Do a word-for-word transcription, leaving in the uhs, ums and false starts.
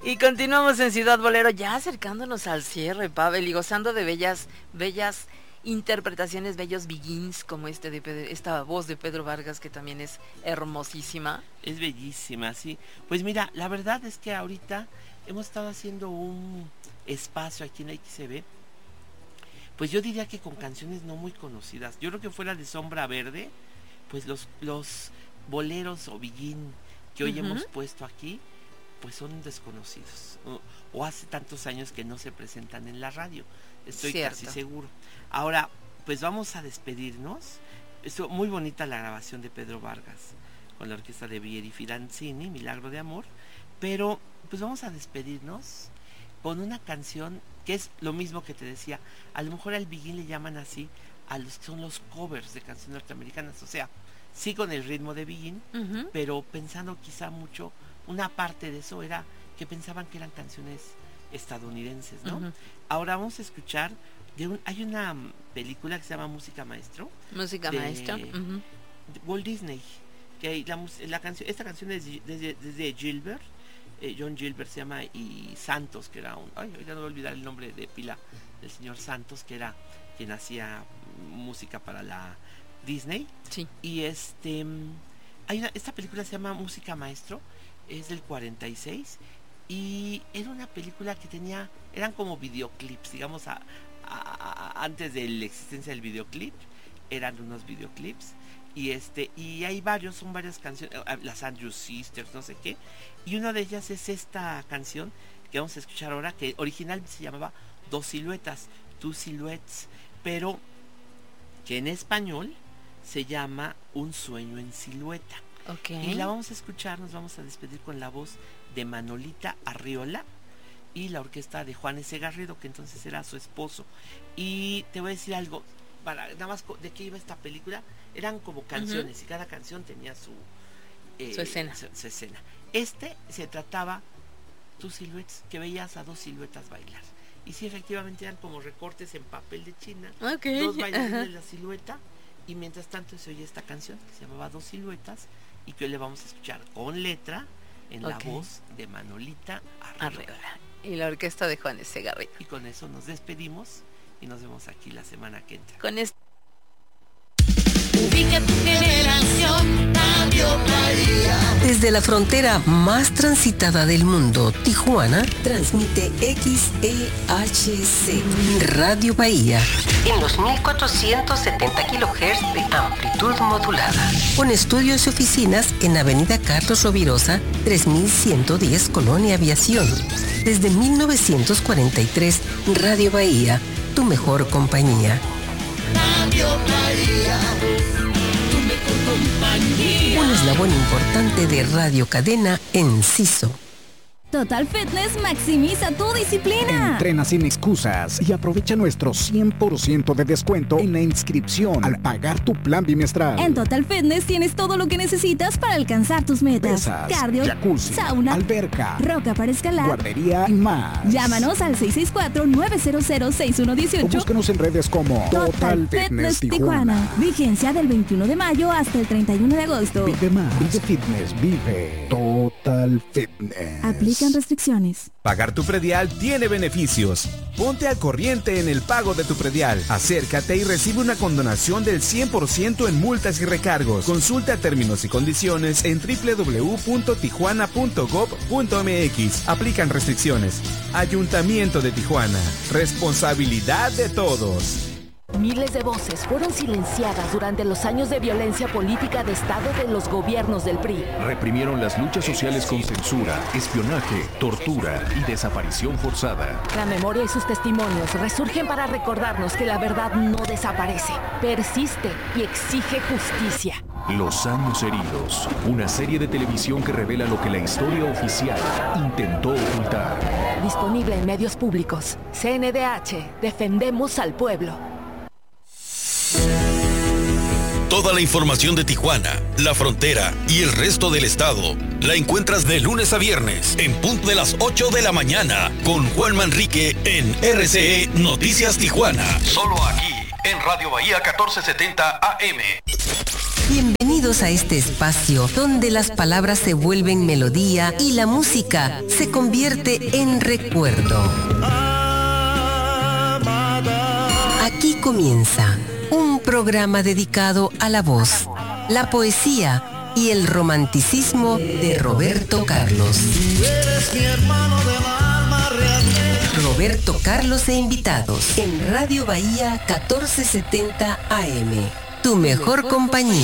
Y continuamos en Ciudad Bolero, ya acercándonos al cierre, Pavel, y gozando de bellas, bellas interpretaciones, bellos begins, como este de Pedro, esta voz de Pedro Vargas, que también es hermosísima. Es bellísima, sí. Pues mira, la verdad es que ahorita hemos estado haciendo un espacio aquí en X C B, pues yo diría que con canciones no muy conocidas. Yo creo que fuera de Sombra Verde, pues los, los boleros o begin que hoy uh-huh. hemos puesto aquí, pues son desconocidos. O, o hace tantos años que no se presentan en la radio. Estoy Cierto. casi seguro. Ahora, pues vamos a despedirnos. Estuvo muy bonita la grabación de Pedro Vargas con la orquesta de Vieri Fidanzini, Milagro de Amor. Pero, pues vamos a despedirnos con una canción que es lo mismo que te decía. A lo mejor al begin le llaman así a los que son los covers de canciones norteamericanas. O sea, sí con el ritmo de begin, uh-huh. pero pensando quizá mucho, una parte de eso era que pensaban que eran canciones estadounidenses, ¿no? Uh-huh. Ahora vamos a escuchar de un, hay una um, película que se llama Música Maestro. Música de, Maestro. Uh-huh. de Walt Disney, que la, la canción, esta canción es desde de, de Gilbert, eh, John Gilbert se llama, y Santos, que era un, ay, ahorita no voy a olvidar el nombre de pila del señor Santos, que era quien hacía música para la Disney. Sí. Y este hay una, esta película se llama Música Maestro, es del cuarenta y seis, y era una película que tenía, eran como videoclips, digamos, a, a, a, antes de la existencia del videoclip, eran unos videoclips, y este, y hay varios, son varias canciones, las Andrews Sisters, no sé qué, y una de ellas es esta canción que vamos a escuchar ahora, que originalmente se llamaba Dos Siluetas, Two Silhouettes, pero que en español se llama Un Sueño en Silueta. Okay. Y la vamos a escuchar, nos vamos a despedir con la voz de Manolita Arriola y la orquesta de Juan S. Garrido, que entonces era su esposo. Y te voy a decir algo, para nada más de qué iba esta película, eran como canciones, uh-huh. y cada canción tenía su, eh, su escena. Su, su escena. Este se trataba tus siluetas, que veías a dos siluetas bailar. Y sí, efectivamente eran como recortes en papel de China, okay. dos bailarines de la silueta, y mientras tanto se oye esta canción que se llamaba Dos Siluetas, y que hoy le vamos a escuchar con letra en okay. la voz de Manolita Arriola. Arriola. Y la orquesta de Juan S. Garrido. Y con eso nos despedimos y nos vemos aquí la semana que entra. Con esto. Ubica tu generación, Radio Bahía. Desde la frontera más transitada del mundo, Tijuana, transmite X E H C, Radio Bahía, en los mil cuatrocientos setenta kilohertz de amplitud modulada. Con estudios y oficinas en Avenida Carlos Rovirosa, tres mil ciento diez, Colonia Aviación. Desde mil novecientos cuarenta y tres, Radio Bahía, tu mejor compañía. Radio Bahía, tu mejor compañía. Un eslabón importante de Radio Cadena Enciso. Total Fitness maximiza tu disciplina. Entrena sin excusas y aprovecha nuestro cien por ciento de descuento en la inscripción al pagar tu plan bimestral. En Total Fitness tienes todo lo que necesitas para alcanzar tus metas. Pesas, cardio, jacuzzi, sauna, alberca, roca para escalar, guardería y más. Llámanos al seis seis cuatro, nueve cero cero, seis uno uno ocho o búscanos en redes como Total, Total Fitness, Fitness Tijuana. Tijuana. Vigencia del veintiuno de mayo hasta el treinta y uno de agosto. Vive más, vive fitness, vive Total Fitness. Aplican restricciones. Pagar tu predial tiene beneficios. Ponte al corriente en el pago de tu predial. Acércate y recibe una condonación del cien por ciento en multas y recargos. Consulta términos y condiciones en doble u doble u doble u punto tijuana punto gob punto eme equis. Aplican restricciones. Ayuntamiento de Tijuana. Responsabilidad de todos. Miles de voces fueron silenciadas durante los años de violencia política de Estado de los gobiernos del P R I. Reprimieron las luchas sociales con censura, espionaje, tortura y desaparición forzada. La memoria y sus testimonios resurgen para recordarnos que la verdad no desaparece, persiste y exige justicia. Los años heridos, una serie de televisión que revela lo que la historia oficial intentó ocultar. Disponible en medios públicos. C N D H, defendemos al pueblo. Toda la información de Tijuana, la frontera y el resto del estado la encuentras de lunes a viernes en punto de las ocho de la mañana con Juan Manrique en R C E Noticias Tijuana. Solo aquí en Radio Bahía catorce setenta A M. Bienvenido Bienvenidos a este espacio donde las palabras se vuelven melodía y la música se convierte en recuerdo. Aquí comienza un programa dedicado a la voz, la poesía y el romanticismo de Roberto Carlos. Roberto Carlos e invitados en Radio Bahía catorce setenta A M. Tu mejor compañía.